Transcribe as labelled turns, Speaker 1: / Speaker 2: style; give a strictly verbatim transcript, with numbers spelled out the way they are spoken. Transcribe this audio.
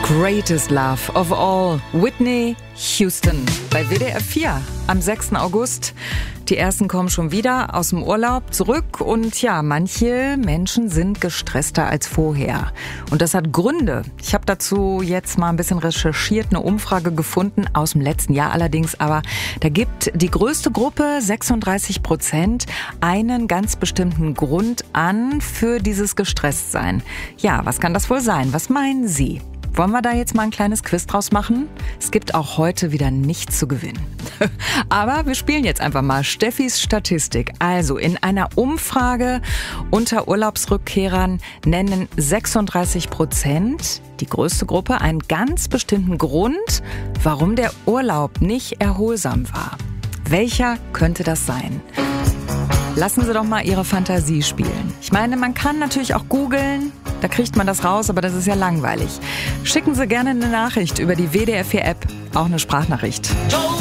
Speaker 1: Greatest Love of All, Whitney Houston bei W D R vier am sechsten August. Die ersten kommen schon wieder aus dem Urlaub zurück und ja, manche Menschen sind gestresster als vorher. Und das hat Gründe. Ich habe dazu jetzt mal ein bisschen recherchiert, eine Umfrage gefunden, aus dem letzten Jahr allerdings, aber da gibt die größte Gruppe, sechsunddreißig Prozent, einen ganz bestimmten Grund an für dieses Gestresstsein. Ja, was kann das wohl sein? Was meinen Sie? Wollen wir da jetzt mal ein kleines Quiz draus machen? Es gibt auch heute wieder nichts zu gewinnen. Aber wir spielen jetzt einfach mal Steffis Statistik. Also in einer Umfrage unter Urlaubsrückkehrern nennen sechsunddreißig Prozent, die größte Gruppe, einen ganz bestimmten Grund, warum der Urlaub nicht erholsam war. Welcher könnte das sein? Lassen Sie doch mal Ihre Fantasie spielen. Ich meine, man kann natürlich auch googeln, da kriegt man das raus, aber das ist ja langweilig. Schicken Sie gerne eine Nachricht über die W D R vier App, auch eine Sprachnachricht.